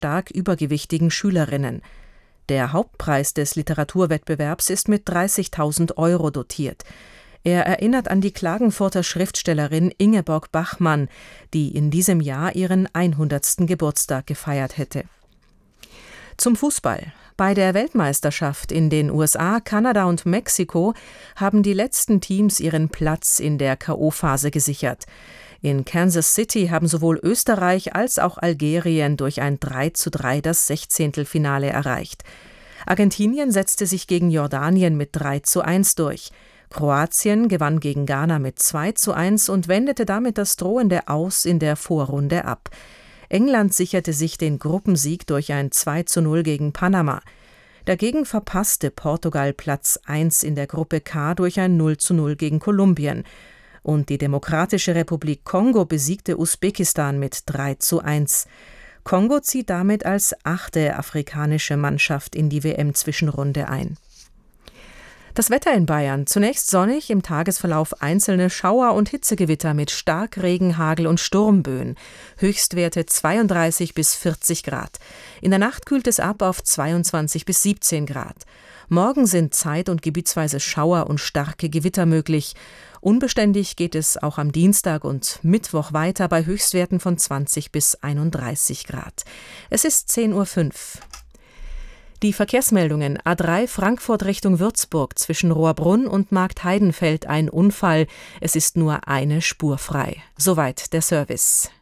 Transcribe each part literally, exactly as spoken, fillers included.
stark übergewichtigen Schülerinnen. Der Hauptpreis des Literaturwettbewerbs ist mit dreißigtausend Euro dotiert. Er erinnert an die Klagenfurter Schriftstellerin Ingeborg Bachmann, die in diesem Jahr ihren hundertsten Geburtstag gefeiert hätte. Zum Fußball. Bei der Weltmeisterschaft in den U S A, Kanada und Mexiko haben die letzten Teams ihren Platz in der K O-Phase gesichert. In Kansas City haben sowohl Österreich als auch Algerien durch ein drei zu drei das Sechzehntelfinale erreicht. Argentinien setzte sich gegen Jordanien mit drei zu eins durch. Kroatien gewann gegen Ghana mit zwei zu eins und wendete damit das drohende Aus in der Vorrunde ab. England sicherte sich den Gruppensieg durch ein zwei zu null gegen Panama. Dagegen verpasste Portugal Platz eins in der Gruppe K durch ein null zu null gegen Kolumbien. Und die Demokratische Republik Kongo besiegte Usbekistan mit drei zu eins. Kongo zieht damit als achte afrikanische Mannschaft in die W M-Zwischenrunde ein. Das Wetter in Bayern. Zunächst sonnig, im Tagesverlauf einzelne Schauer- und Hitzegewitter mit Starkregen, Hagel und Sturmböen. Höchstwerte zweiunddreißig bis vierzig Grad. In der Nacht kühlt es ab auf zweiundzwanzig bis siebzehn Grad. Morgen sind zeit- und gebietsweise Schauer und starke Gewitter möglich. Unbeständig geht es auch am Dienstag und Mittwoch weiter bei Höchstwerten von zwanzig bis einunddreißig Grad. Es ist zehn Uhr fünf. Die Verkehrsmeldungen: A drei Frankfurt Richtung Würzburg, zwischen Rohrbrunn und Marktheidenfeld ein Unfall. Es ist nur eine Spur frei. Soweit der Service.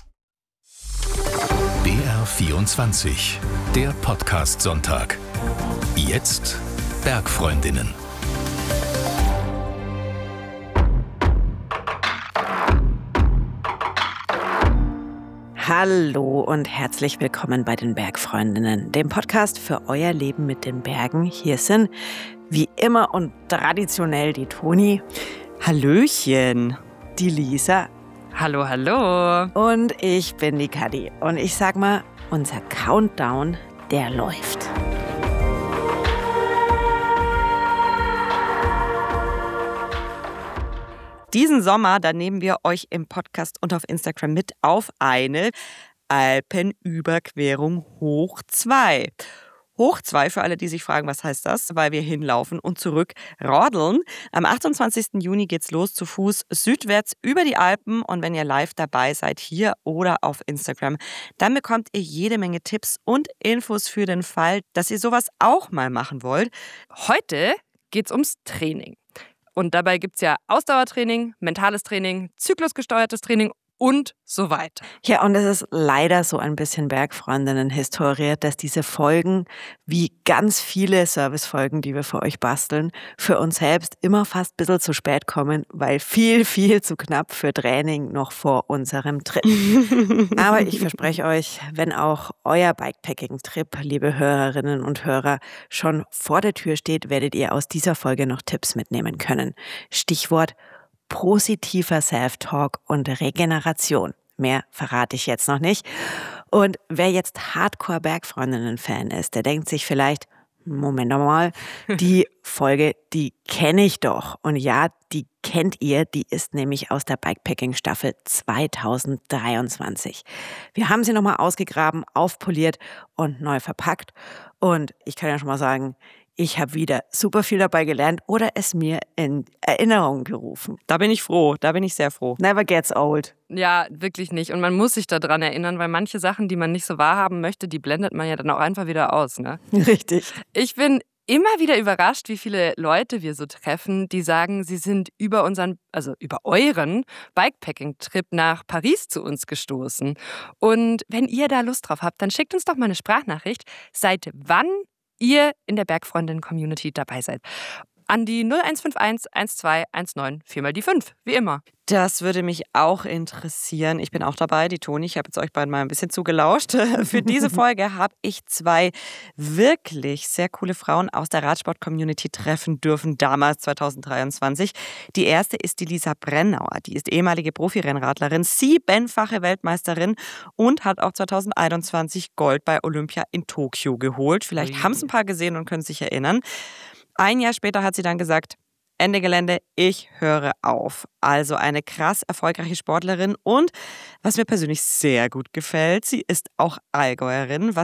B R vierundzwanzig, der Podcast-Sonntag. Jetzt Bergfreundinnen. Hallo und herzlich willkommen bei den Bergfreundinnen, dem Podcast für euer Leben mit den Bergen. Hier sind wie immer und traditionell die Toni. Hallöchen. Die Lisa. Hallo, hallo. Und ich bin die Kadi. Und ich sag mal, unser Countdown, der läuft. Diesen Sommer, da nehmen wir euch im Podcast und auf Instagram mit auf eine Alpenüberquerung hoch zwei. Hoch zwei, für alle, die sich fragen, was heißt das? Weil wir hinlaufen und zurück rodeln. Am achtundzwanzigsten Juni geht's los zu Fuß südwärts über die Alpen. Und wenn ihr live dabei seid, hier oder auf Instagram, dann bekommt ihr jede Menge Tipps und Infos für den Fall, dass ihr sowas auch mal machen wollt. Heute geht's ums Training. Und dabei gibt es ja Ausdauertraining, mentales Training, zyklusgesteuertes Training und so weiter. Ja, und es ist leider so ein bisschen Bergfreundinnen-Historie, dass diese Folgen, wie ganz viele Servicefolgen, die wir für euch basteln, für uns selbst immer fast ein bisschen zu spät kommen, weil viel, viel zu knapp für Training noch vor unserem Trip. Aber ich verspreche euch, wenn auch euer Bikepacking-Trip, liebe Hörerinnen und Hörer, schon vor der Tür steht, werdet ihr aus dieser Folge noch Tipps mitnehmen können. Stichwort positiver Self-Talk und Regeneration. Mehr verrate ich jetzt noch nicht. Und wer jetzt Hardcore-Bergfreundinnen-Fan ist, der denkt sich vielleicht, Moment mal, die Folge, die kenne ich doch. Und ja, die kennt ihr, die ist nämlich aus der Bikepacking-Staffel zweitausenddreiundzwanzig. Wir haben sie nochmal ausgegraben, aufpoliert und neu verpackt. Und ich kann ja schon mal sagen, ich habe wieder super viel dabei gelernt oder es mir in Erinnerung gerufen. Da bin ich froh, da bin ich sehr froh. Never gets old. Ja, wirklich nicht. Und man muss sich daran erinnern, weil manche Sachen, die man nicht so wahrhaben möchte, die blendet man ja dann auch einfach wieder aus, ne? Richtig. Ich bin immer wieder überrascht, wie viele Leute wir so treffen, die sagen, sie sind über unseren, also über euren Bikepacking-Trip nach Paris zu uns gestoßen. Und wenn ihr da Lust drauf habt, dann schickt uns doch mal eine Sprachnachricht, seit wann ihr in der Bergfreundin-Community dabei seid. An die null eins fünf eins eins zwei eins neun, viermal die fünf, wie immer. Das würde mich auch interessieren. Ich bin auch dabei, die Toni. Ich habe jetzt euch beiden mal ein bisschen zugelauscht. Für diese Folge habe ich zwei wirklich sehr coole Frauen aus der Radsport-Community treffen dürfen, damals zweitausenddreiundzwanzig. Die erste ist die Lisa Brennauer. Die ist ehemalige Profirennradlerin, siebenfache Weltmeisterin und hat auch zweitausendeinundzwanzig Gold bei Olympia in Tokio geholt. Vielleicht haben es ein paar gesehen und können sich erinnern. Ein Jahr später hat sie dann gesagt, Ende Gelände, ich höre auf. Also eine krass erfolgreiche Sportlerin und, was mir persönlich sehr gut gefällt, sie ist auch Allgäuerin, was